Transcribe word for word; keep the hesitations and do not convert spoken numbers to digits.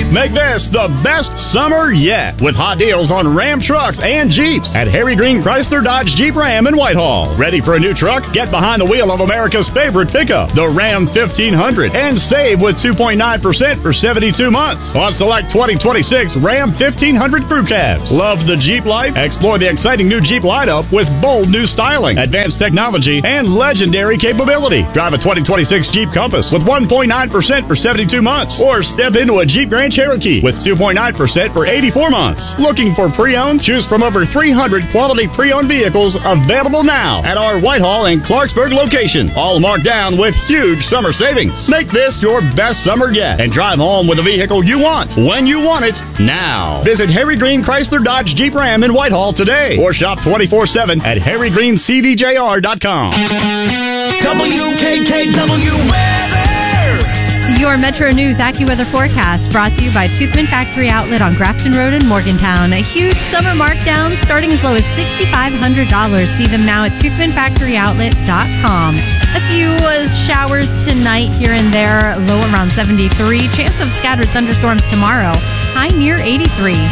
Make this the best summer yet with hot deals on Ram trucks and Jeeps at Harry Green Chrysler Dodge Jeep Ram in Whitehall. Ready for a new truck? Get behind the wheel of America's favorite pickup, the Ram fifteen hundred, and save with two point nine percent for seventy-two months on select twenty twenty-six Ram fifteen hundred crew cabs. Love the Jeep life? Explore the exciting new Jeep lineup with bold new styling, advanced technology, and legendary capability. Drive a twenty twenty-six Jeep Compass with one point nine percent for seventy-two months, or step into a Jeep Grand Cherokee with two point nine percent for eighty-four months. Looking for pre-owned? Choose from over three hundred quality pre-owned vehicles available now at our Whitehall and Clarksburg locations, all marked down with huge summer savings. Make this your best summer yet and drive home with a vehicle you want, when you want it, now. Visit Harry Green Chrysler Dodge Jeep Ram in Whitehall today, or shop twenty-four seven at harry green c d j r dot com. W K K W weather. Your Metro News AccuWeather forecast brought to you by Toothman Factory Outlet on Grafton Road in Morgantown. A huge summer markdown starting as low as six thousand five hundred dollars. See them now at toothman factory outlet dot com. A few uh, showers tonight here and there, low around seventy-three. Chance of scattered thunderstorms tomorrow, high near eighty-three.